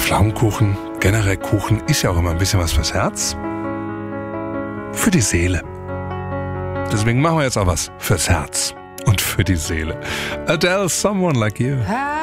Pflaumenkuchen, generell Kuchen, ist ja auch immer ein bisschen was fürs Herz. Für die Seele. Deswegen machen wir jetzt auch was fürs Herz und für die Seele. Adele, Someone Like You.